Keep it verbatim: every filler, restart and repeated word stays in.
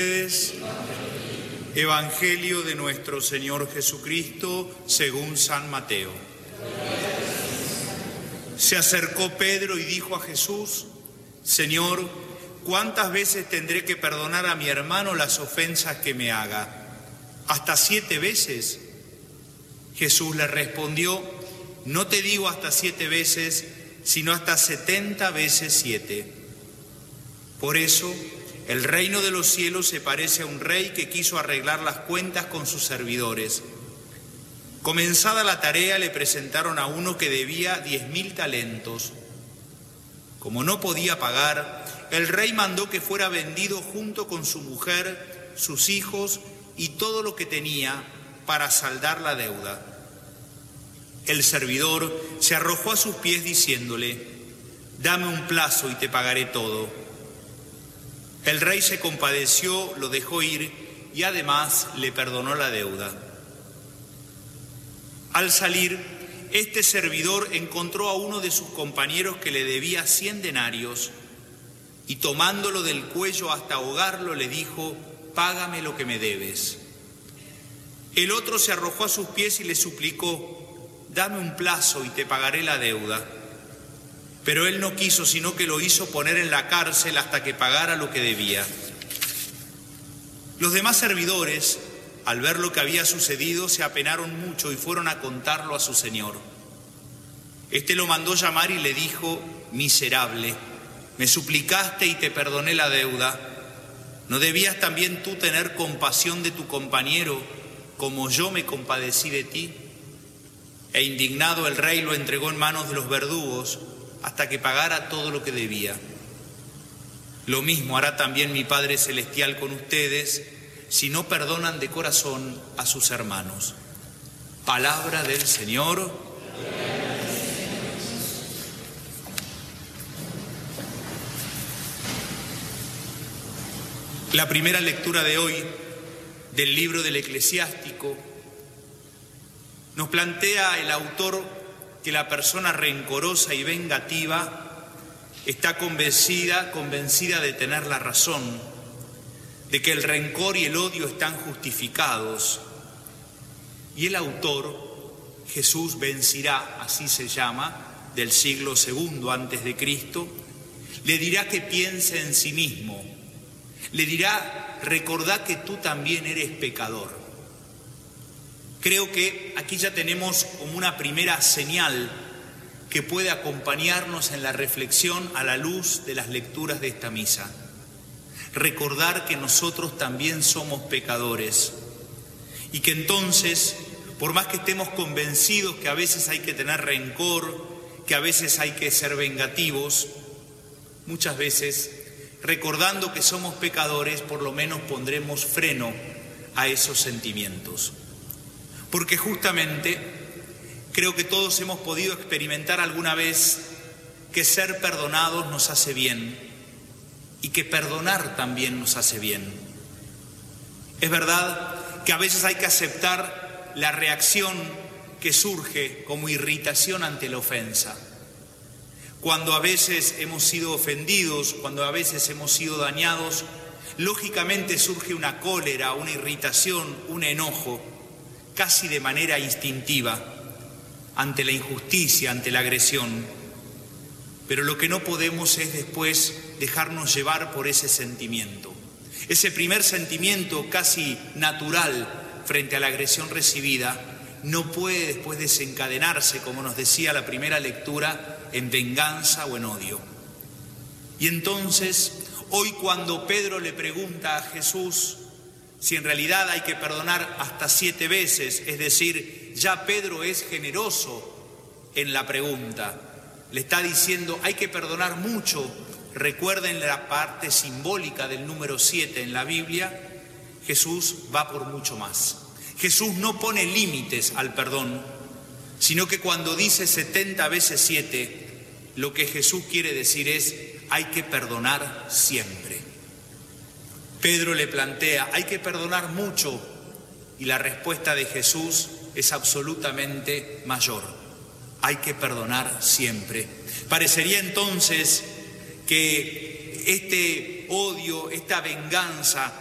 Evangelio de nuestro Señor Jesucristo según San Mateo. Se acercó Pedro y dijo a Jesús: Señor, ¿cuántas veces tendré que perdonar a mi hermano las ofensas que me haga? ¿Hasta siete veces? Jesús le respondió: No te digo hasta siete veces, sino hasta setenta veces siete. Por eso, el reino de los cielos se parece a un rey que quiso arreglar las cuentas con sus servidores. Comenzada la tarea, le presentaron a uno que debía diez mil talentos. Como no podía pagar, el rey mandó que fuera vendido junto con su mujer, sus hijos y todo lo que tenía para saldar la deuda. El servidor se arrojó a sus pies diciéndole: Dame un plazo y te pagaré todo. El rey se compadeció, lo dejó ir y además le perdonó la deuda. Al salir, este servidor encontró a uno de sus compañeros que le debía cien denarios y tomándolo del cuello hasta ahogarlo le dijo: Págame lo que me debes. El otro se arrojó a sus pies y le suplicó: Dame un plazo y te pagaré la deuda. Pero él no quiso, sino que lo hizo poner en la cárcel hasta que pagara lo que debía. Los demás servidores, al ver lo que había sucedido, se apenaron mucho y fueron a contarlo a su señor. Este lo mandó llamar y le dijo: Miserable, me suplicaste y te perdoné la deuda. ¿No debías también tú tener compasión de tu compañero, como yo me compadecí de ti? E indignado el rey lo entregó en manos de los verdugos, hasta que pagara todo lo que debía. Lo mismo hará también mi Padre Celestial con ustedes, si no perdonan de corazón a sus hermanos. Palabra del Señor. La primera lectura de hoy del libro del Eclesiástico nos plantea el autor que la persona rencorosa y vengativa está convencida, convencida de tener la razón, de que el rencor y el odio están justificados. Y el autor, Jesús Ben Sirá, así se llama, del siglo segundo antes de Cristo, le dirá que piense en sí mismo, le dirá: recordá que tú también eres pecador. Creo que aquí ya tenemos como una primera señal que puede acompañarnos en la reflexión a la luz de las lecturas de esta misa. Recordar que nosotros también somos pecadores y que entonces, por más que estemos convencidos que a veces hay que tener rencor, que a veces hay que ser vengativos, muchas veces, recordando que somos pecadores, por lo menos pondremos freno a esos sentimientos. Porque justamente creo que todos hemos podido experimentar alguna vez que ser perdonados nos hace bien y que perdonar también nos hace bien. Es verdad que a veces hay que aceptar la reacción que surge como irritación ante la ofensa. Cuando a veces hemos sido ofendidos, cuando a veces hemos sido dañados, lógicamente surge una cólera, una irritación, un enojo, casi de manera instintiva, ante la injusticia, ante la agresión. Pero lo que no podemos es después dejarnos llevar por ese sentimiento. Ese primer sentimiento casi natural frente a la agresión recibida no puede después desencadenarse, como nos decía la primera lectura, en venganza o en odio. Y entonces, hoy cuando Pedro le pregunta a Jesús si en realidad hay que perdonar hasta siete veces, es decir, ya Pedro es generoso en la pregunta. Le está diciendo, hay que perdonar mucho. Recuerden la parte simbólica del número siete en la Biblia. Jesús va por mucho más. Jesús no pone límites al perdón, sino que cuando dice setenta veces siete, lo que Jesús quiere decir es, hay que perdonar siempre. Pedro le plantea, hay que perdonar mucho, y la respuesta de Jesús es absolutamente mayor. Hay que perdonar siempre. Parecería entonces que este odio, esta venganza,